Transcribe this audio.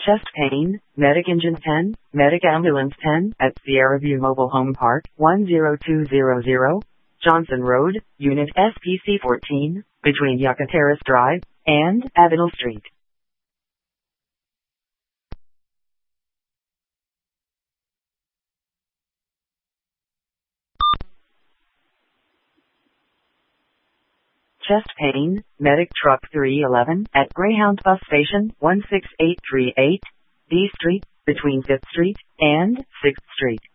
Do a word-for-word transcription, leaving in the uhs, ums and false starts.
Chest pain, Medic Engine ten, Medic Ambulance ten at Sierra View Mobile Home Park, one zero two zero zero, Johnson Road, Unit S P C fourteen, between Yucca Terrace Drive and Avenel Street. Chest pain, Medic Truck three eleven at Greyhound Bus Station, one six eight three eight, D Street, between fifth Street and sixth Street.